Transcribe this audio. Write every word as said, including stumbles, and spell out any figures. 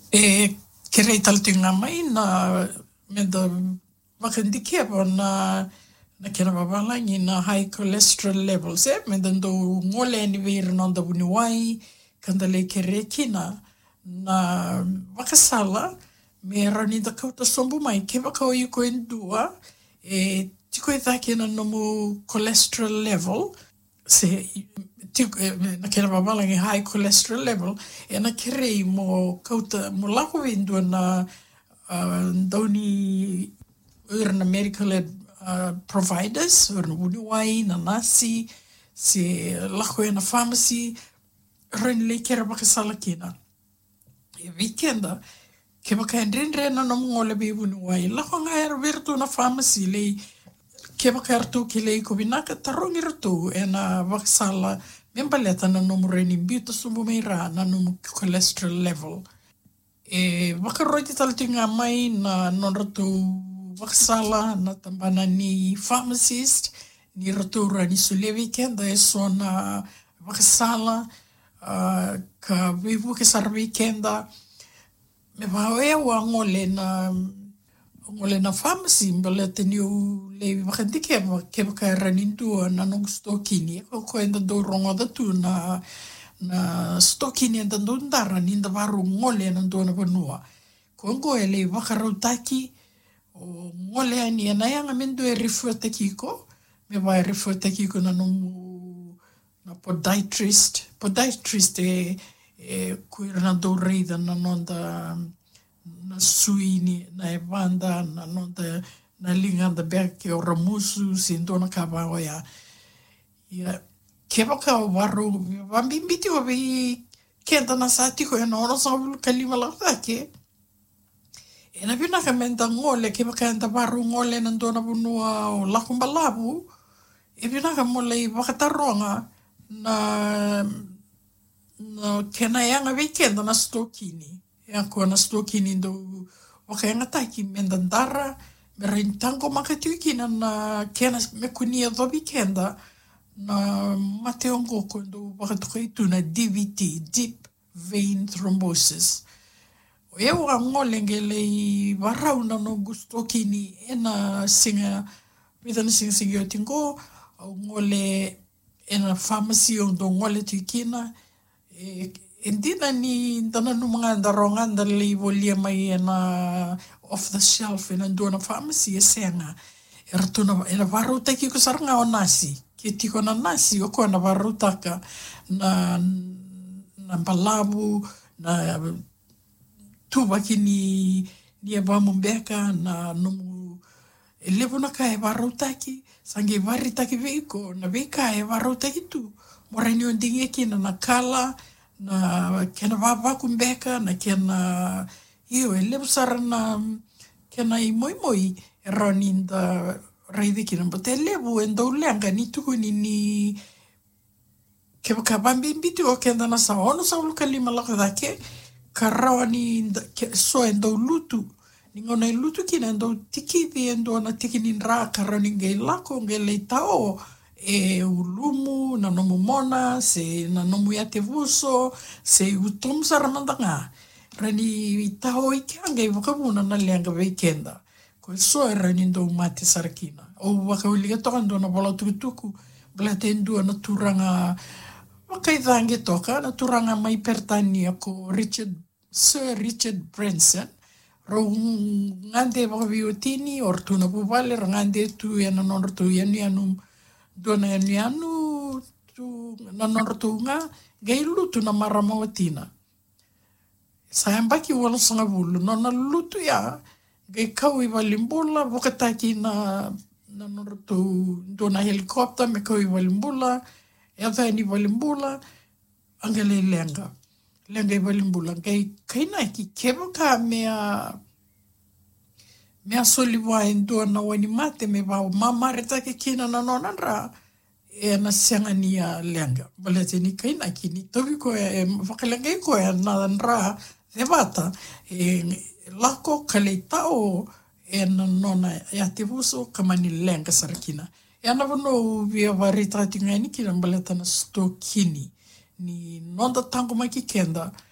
E kerei taltinga mai na me da wakandikia na na kena wawalangi na high cholesterol levels e me da ndo ngole ni veira nonda wuniwai kandale kere kina na wakasala me rani da kauta sombu mai ke wakao yuko endua e tiko e thaki na nomu cholesterol level se tiko na kena wawalangi high cholesterol level e na kerei mo kauta mo lako endua na uh, dauni ur na medical uh, providers ur na wuniwai na nasi se lako e na pharmacy rin le kera wakasala kina e weekenda ke baka ndendre na no ngole be wuniwai lako nga er virtu na pharmacy le ke baka ertu ki le ko binaka tarongi rtu e na wakasala membaleta na no mureni bito sumbu meira na no cholesterol level e wakaroti taltinga mai na non rtu wakasala na tambana ni pharmacist ni rtu rani sule weekend e so na wakasala uh, ka vivu ke sar weekenda me vae wa ngole na ngole na pharmacy mbele teniu le wakandike ke ka ranindu na no stokini ko ko enda do rongo da tu na na stokini enda do ndara ninda varu ngole na do na banua ko ngo ele wakarotaki o ngole ani na yanga mendo e refer takiko me vai refer takiko na no na podiatrist podiatrist e e kuira na do reida na nonda na suini na evanda na nonda na linga da berke o ramusu sindo na kabawa ya ya kebaka waru wambimbiti wa bi kenda na sati ko na ono sa kalima la ke e na bina ka menta ngole kebaka anda waru ngole na ndona bunua o la kumbalabu e bina ka mole wakataronga na na kena yanga weekend na stokini ya ko na stokini do wakanga taki mendandara merintango makatuiki na na kena mekunia do weekenda na mateongo ko do wakatukitu na D V T deep vein thrombosis o e wa ngolengele warau na no gustokini ena singa midana singa singa tingo ngole ena pharmacy on do ngole tikina e endina ni dana no mga daronga dali volia mai na off the shelf ena do na pharmacy e senga erto na ena varuta ki ko saranga o nasi ki tiko na nasi o ko na varuta ka na na balabu na tuba ki ni ni e bamumbeka na no e levo na ka e varuta ki sange varita ki veiko na veika e varuta ki tu morani on dinge ki na na kala na kena vava kumbeka na kena io e levo sara na kena i moi moi e raninda raidi ki na bote levo e ndau leanga ni tuku ni ni ke baka bambi mbiti o kenda na sa ono sa uluka lima lako dake ka rawa ni so e ndau lutu ni ngona i lutu ki na ndau tiki vi e ndau na tiki ni nra ka rani ngai lako ngai leitao e ulumu na nomu mona se na nomu ya te vuso se utom saramandanga rani tao i kianga i wakabuna na leanga weekenda ko so e rani ndo mate sarakina o wakauliga toka ndo na bola tukutuku bala te ndua na turanga wakaithange toka na turanga mai pertania ko Richard Sir Richard Branson ro ngande wakaviotini or tuna buvale ngande tu ya na nonor tu ya ni anu dona ni anu tu na nonor tu nga gailu tu na maramawatina sayambaki wala sanga bulu nona lutu ya gai kawi walimbula wakataki na na nonor tu dona helikopter me kawi walimbula ya ni walimbula angale lenga lenga walimbula gai kaina ki kebo ka mea mea soliwa endo na wani mate me ba mama reta ke kina na nonandra e na senga ni a lenga balete ni kaina ki ni tobi ko e wakalenga ko e na ndra de bata e lako kaleitao e na nona ya te vuso kamani lenga sarakina e ana vono via varita tinga ni kina baleta na stokini ni nonda tango maki kenda